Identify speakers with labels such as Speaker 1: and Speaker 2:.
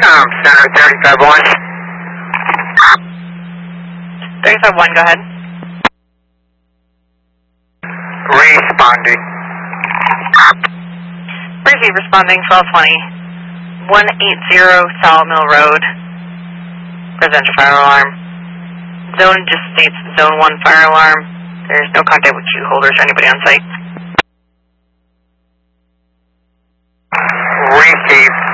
Speaker 1: Center 351.
Speaker 2: 351, go ahead.
Speaker 1: Responding.
Speaker 2: Receive responding 1220. 180 Sawmill Road. Residential fire alarm. Zone just states zone 1 fire alarm. There's no contact with queue holders or anybody on site.
Speaker 1: Receive.